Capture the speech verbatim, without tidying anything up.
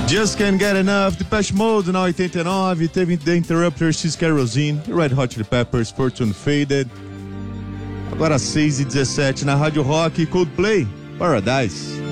Just Can't Get Enough, Depeche Mode na oitenta e nove, teve The Interrupters, She's Kerosene, Red Hot Chili Peppers, Fortune Faded. Agora seis e dezessete na Rádio Rock, Coldplay, Paradise.